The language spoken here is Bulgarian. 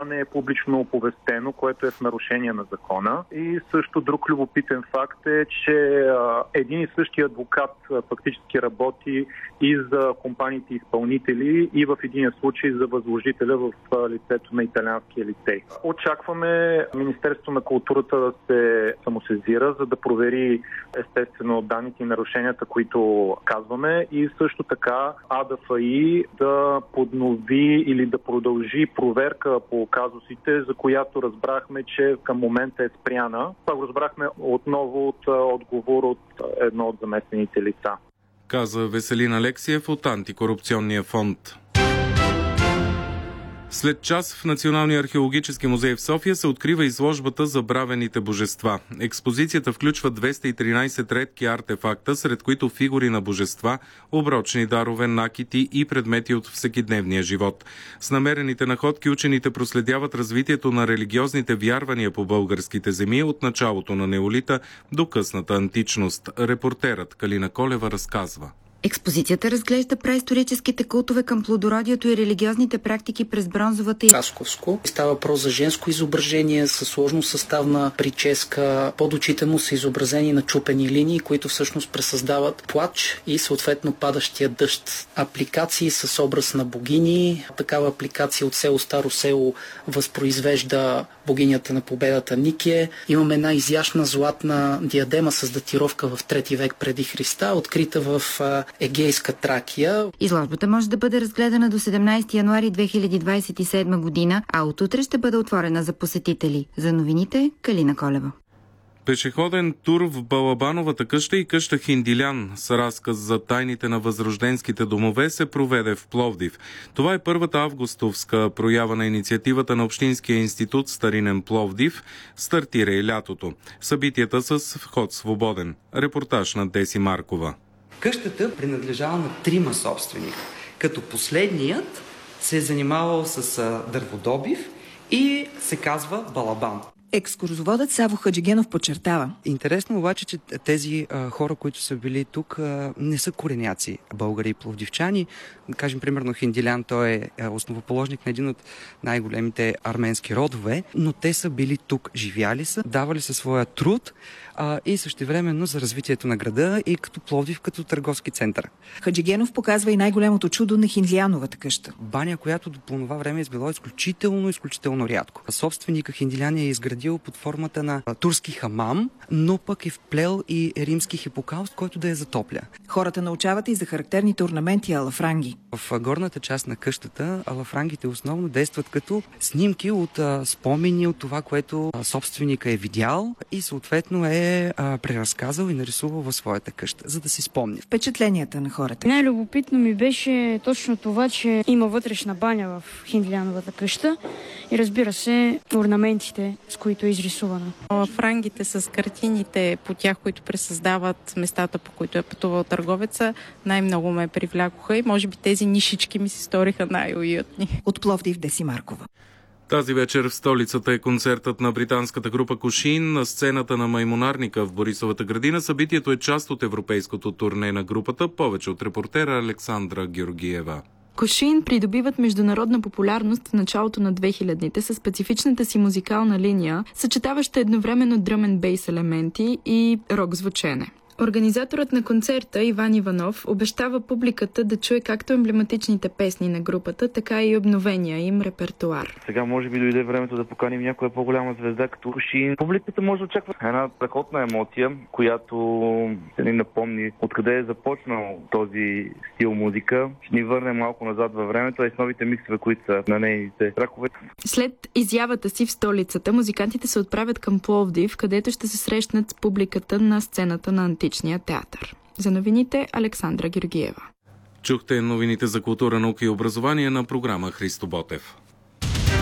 не е публично оповестено, което е в нарушение на закона. И също друг любопитен факт е, че един и същи адвокат фактически работи и за компаниите изпълнители, и в един случай за възложителя в лицето на италианския лицей. Очакваме Министерството на културата да се самосезира, за да провери естествено данните и нарушенията, които казваме, и също така АДФИ да поднови или да продължи проверка по казусите, за която разбрахме, че към момента е спряна. Това го разбрахме отново от отговор от едно от заместените лица. Каза Веселин Алексиев от Антикорупционния фонд. След час в Националния археологически музей в София се открива изложбата "Забравените божества". Експозицията включва 213 редки артефакта, сред които фигури на божества, оброчни дарове, накити и предмети от всекидневния живот. С намерените находки учените проследяват развитието на религиозните вярвания по българските земи от началото на неолита до късната античност. Репортерът Калина Колева разказва. Експозицията разглежда праисторическите култове към плодородието и религиозните практики през бронзовата и Хасковско. Става въпрос за женско изображение със сложно съставна прическа. Под очите му са изобразени начупени линии, които всъщност пресъздават плач и съответно падащия дъжд. Апликации с образ на богини. Такава апликация от село Старо село възпроизвежда богинята на победата Нике. Имаме една изящна златна диадема с датировка в 3 век преди Христа, открита в Егейска Тракия. Изложбата може да бъде разгледана до 17 януари 2027 година, а от утре ще бъде отворена за посетители. За новините Калина Колева. Пешеходен тур в Балабановата къща и къща Хиндилян с разказ за тайните на възрожденските домове се проведе в Пловдив. Това е първата августовска проява на инициативата на Общинския институт Старинен Пловдив. Стартира и лятото. Събитията с вход свободен. Репортаж на Деси Маркова. Къщата принадлежала на 3 собственика, като последният се е занимавал с дърводобив и се казва Балабан. Екскурзоводът Саво Хаджигенов подчертава. Интересно обаче, че тези хора, които са били тук, не са кореняци българи и пловдивчани. Да кажем, примерно Хиндилян, той е основоположник на един от най-големите арменски родове, но те са били тук, живяли са, давали са своя труд и същевременно за развитието на града и като Пловдив, като търговски център. Хаджигенов показва и най-голямото чудо на Хиндияновата къща. Баня, която до това време е било изключително рядко. Собственика Хиндилян е изградил под формата на турски хамам, но пък е вплел и римски хипокауст, който да я затопля. Хората научават и за характерните орнаменти алафранги. В горната част на къщата алафрангите основно действат като снимки от спомени от това, което собственика е видял и съответно е преразказал и нарисувал във своята къща, за да си спомни. Впечатленията на хората. Най-любопитно ми беше точно това, че има вътрешна баня в Хиндиляновата къща и разбира се орнаментите, с които е изрисувана. Алафрангите с картините по тях, които пресъздават местата, по които е пътувал търговеца, най-много ме привлякоха и може би тези нишички ми се сториха най-уютни. От Пловдив Деси Маркова. Тази вечер в столицата е концертът на британската група Кошин на сцената на Маймунарника в Борисовата градина. Събитието е част от европейското турне на групата. Повече от репортера Александра Георгиева. Кошин придобиват международна популярност в началото на 2000-те със специфичната си музикална линия, съчетаваща едновременно дръм бейс елементи и рок звучене. Организаторът на концерта Иван Иванов обещава публиката да чуе както емблематичните песни на групата, така и обновения им репертуар. Сега може би дойде времето да поканим някоя по-голяма звезда като Кошин. Публиката може да очаква една страхотна емоция, която се ни напомни откъде е започнал този стил музика. Ще ни върне малко назад във времето, а и с новите миксове, които са на нейните страхове. След изявата си в столицата, музикантите се отправят към Пловдив, където ще се срещнат с публиката на сцената на Античния театър. За новините Александра Георгиева. Чухте новините за култура, наука и образование на програма Христо Ботев.